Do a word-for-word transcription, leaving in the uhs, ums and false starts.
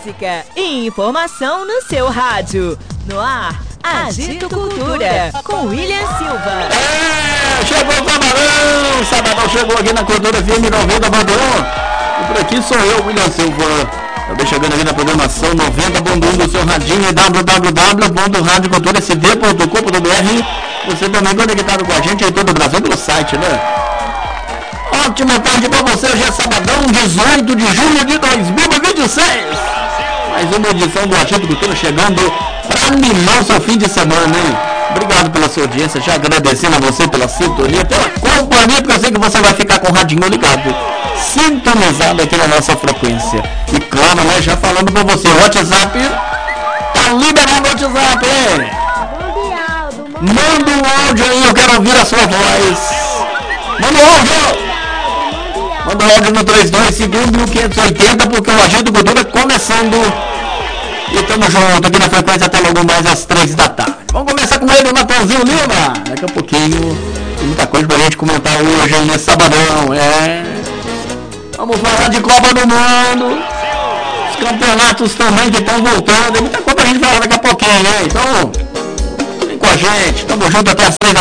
música e informação no seu rádio. No ar, Agito Cultura, com William Silva. É, chegou o Camarão! Sabadão chegou aqui na Cultura F M noventa ponto um. E por aqui sou eu, William Silva. Também chegando aqui na programação noventa ponto um do seu radinho, w w w ponto radio cultura s v ponto com ponto b r. Você também conectado com a gente em todo o Brasil pelo site, né? Ótima tarde pra você, hoje é sabadão, dezoito de julho de dois mil e vinte e seis. Mais uma edição do Agito Cultura chegando para animar o seu fim de semana, hein? Obrigado pela sua audiência, já agradecendo a você pela sintonia, pela companhia, porque eu sei que você vai ficar com o radinho ligado, sintonizado aqui na nossa frequência. E claro, né, já falando com você, o WhatsApp, tá liberado o WhatsApp, hein? Manda um áudio aí, eu quero ouvir a sua voz. Manda um áudio! Manda um áudio no três dois cinco um, quinhentos e oitenta, porque o Agito Cultura começando. E estamos juntos aqui na frequência até logo mais às três da tarde. Vamos começar com ele, o Natanzinho Lima. Daqui a pouquinho tem muita coisa pra gente comentar hoje aí nesse sabadão. É. Vamos falar de Copa do Mundo. Os campeonatos também que estão voltando. Tem muita coisa pra gente falar daqui a pouquinho, né? Então, vem com a gente. Tamo junto até às três da